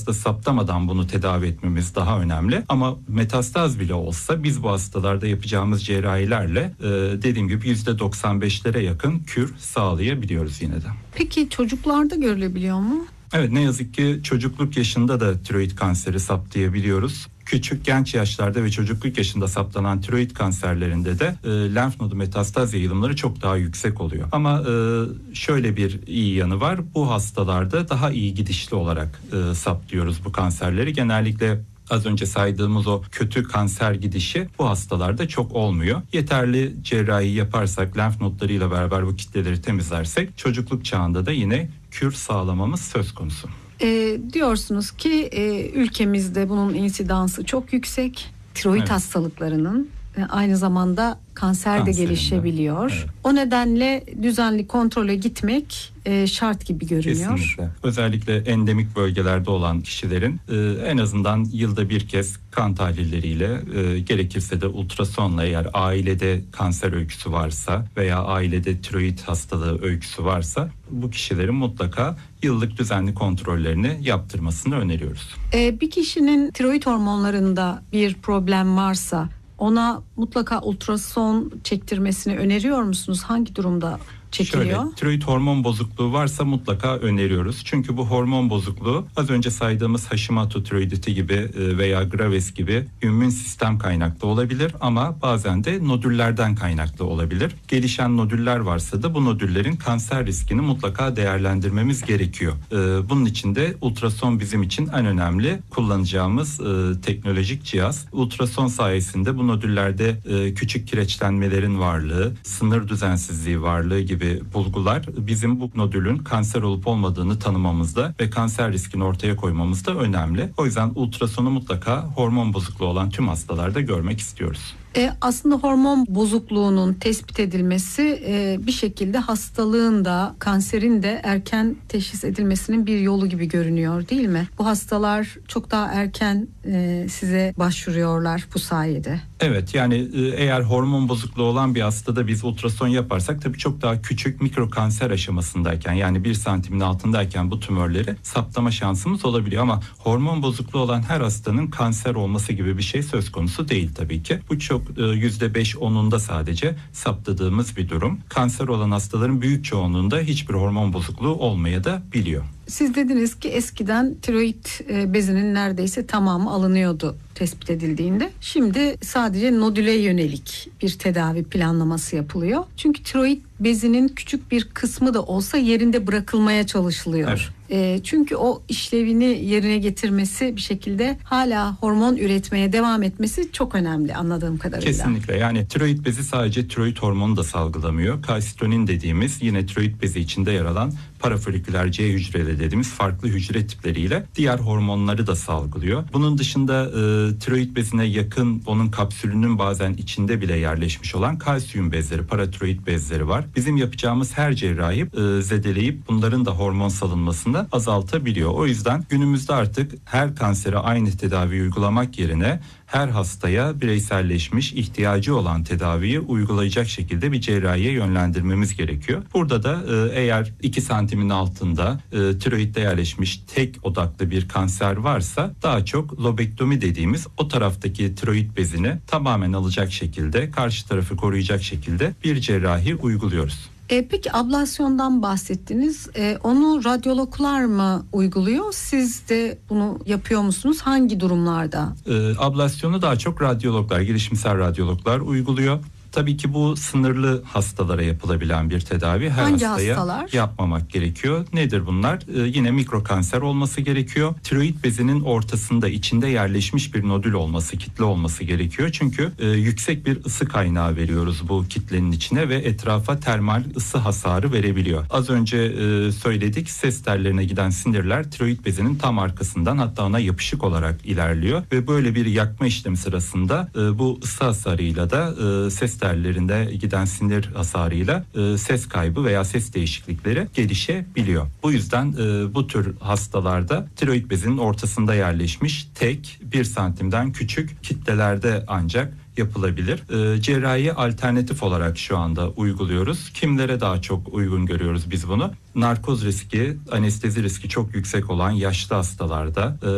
hasta saptamadan bunu tedavi etmemiz daha önemli. Ama metastaz bile olsa biz bu hastalarda yapacağımız cerrahilerle dediğim gibi %95'lere yakın kür sağlayabiliyoruz yine de. Peki çocuklarda görülebiliyor mu? Evet, ne yazık ki çocukluk yaşında da tiroid kanseri saptayabiliyoruz. Küçük genç yaşlarda ve çocukluk yaşında saptanan tiroid kanserlerinde de lenf nodu metastaz yayılımları çok daha yüksek oluyor. Ama şöyle bir iyi yanı var. Bu hastalarda daha iyi gidişli olarak saptıyoruz bu kanserleri. Genellikle az önce saydığımız o kötü kanser gidişi bu hastalarda çok olmuyor. Yeterli cerrahi yaparsak, lenf nodlarıyla beraber bu kitleleri temizlersek çocukluk çağında da yine kür sağlamamız söz konusu. Diyorsunuz ki ülkemizde bunun insidansı çok yüksek. Tiroid hastalıklarının aynı zamanda kanser de gelişebiliyor. Evet. O nedenle düzenli kontrole gitmek şart gibi görünüyor. Kesinlikle. Özellikle endemik bölgelerde olan kişilerin en azından yılda bir kez kan tahlilleriyle gerekirse de ultrasonla, eğer ailede kanser öyküsü varsa veya ailede tiroid hastalığı öyküsü varsa bu kişilerin mutlaka yıllık düzenli kontrollerini yaptırmasını öneriyoruz. Bir kişinin tiroid hormonlarında bir problem varsa ona mutlaka ultrason çektirmesini öneriyor musunuz? Hangi durumda çekiliyor? Şöyle, tiroid hormon bozukluğu varsa mutlaka öneriyoruz. Çünkü bu hormon bozukluğu az önce saydığımız Hashimoto tiroiditi gibi veya Graves gibi immün sistem kaynaklı olabilir ama bazen de nodüllerden kaynaklı olabilir. Gelişen nodüller varsa da bu nodüllerin kanser riskini mutlaka değerlendirmemiz gerekiyor. Bunun için de ultrason bizim için en önemli kullanacağımız teknolojik cihaz. Ultrason sayesinde bu nodüllerde küçük kireçlenmelerin varlığı, sınır düzensizliği varlığı gibi bulgular bizim bu nodülün kanser olup olmadığını tanımamızda ve kanser riskini ortaya koymamızda önemli. O yüzden ultrasonu mutlaka hormon bozukluğu olan tüm hastalarda görmek istiyoruz. Aslında hormon bozukluğunun tespit edilmesi bir şekilde hastalığın da kanserin de erken teşhis edilmesinin bir yolu gibi görünüyor, değil mi? Bu hastalar çok daha erken size başvuruyorlar bu sayede. Evet, yani eğer hormon bozukluğu olan bir hastada biz ultrason yaparsak tabii çok daha küçük mikro kanser aşamasındayken, yani 1 santimin altındayken bu tümörleri saptama şansımız olabiliyor ama hormon bozukluğu olan her hastanın kanser olması gibi bir şey söz konusu değil tabii ki. Bu çok %5-10'unda sadece saptadığımız bir durum. Kanser olan hastaların büyük çoğunluğunda hiçbir hormon bozukluğu olmaya da biliyor. Siz dediniz ki eskiden tiroid bezinin neredeyse tamamı alınıyordu tespit edildiğinde. Şimdi sadece nodüle yönelik bir tedavi planlaması yapılıyor. Çünkü tiroid bezinin küçük bir kısmı da olsa yerinde bırakılmaya çalışılıyor. Evet. Çünkü o işlevini yerine getirmesi, bir şekilde hala hormon üretmeye devam etmesi çok önemli anladığım kadarıyla. Kesinlikle, yani tiroid bezi sadece tiroid hormonu da salgılamıyor. Kalsitonin dediğimiz yine tiroid bezi içinde yer alan parafoliküler C hücreleri dediğimiz farklı hücre tipleriyle diğer hormonları da salgılıyor. Bunun dışında tiroid bezine yakın, onun kapsülünün bazen içinde bile yerleşmiş olan kalsiyum bezleri, paratiroid bezleri var. Bizim yapacağımız her cerrahi zedeleyip bunların da hormon salınmasını azaltabiliyor. O yüzden günümüzde artık her kansere aynı tedavi uygulamak yerine her hastaya bireyselleşmiş, ihtiyacı olan tedaviyi uygulayacak şekilde bir cerrahiye yönlendirmemiz gerekiyor. Burada da eğer 2 santimin altında tiroidde yerleşmiş tek odaklı bir kanser varsa daha çok lobektomi dediğimiz o taraftaki tiroid bezini tamamen alacak şekilde, karşı tarafı koruyacak şekilde bir cerrahi uyguluyoruz. Peki ablasyondan bahsettiniz. Onu radyologlar mı uyguluyor? Siz de bunu yapıyor musunuz? Hangi durumlarda? Ablasyonu daha çok radyologlar, girişimsel radyologlar uyguluyor. Tabii ki bu sınırlı hastalara yapılabilen bir tedavi. Her Hangi hastaya hastalar? Yapmamak gerekiyor. Nedir bunlar? Yine mikro kanser olması gerekiyor. Tiroid bezinin ortasında, içinde yerleşmiş bir nodül olması, kitle olması gerekiyor. Çünkü yüksek bir ısı kaynağı veriyoruz bu kitlenin içine ve etrafa termal ısı hasarı verebiliyor. Az önce söyledik, ses tellerine giden sinirler tiroid bezinin tam arkasından, hatta ona yapışık olarak ilerliyor ve böyle bir yakma işlemi sırasında bu ısı hasarıyla da ses tellerinde giden sinir hasarıyla ses kaybı veya ses değişiklikleri gelişebiliyor. Bu yüzden bu tür hastalarda tiroid bezinin ortasında yerleşmiş tek 1 santimden küçük kitlelerde ancak yapılabilir. Cerrahiye alternatif olarak şu anda uyguluyoruz. Kimlere daha çok uygun görüyoruz biz bunu? Narkoz riski, anestezi riski çok yüksek olan yaşlı hastalarda,